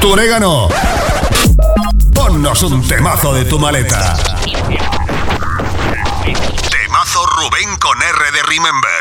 Tu orégano. Ponnos un temazo de tu maleta. Temazo Rubén con R de Remember.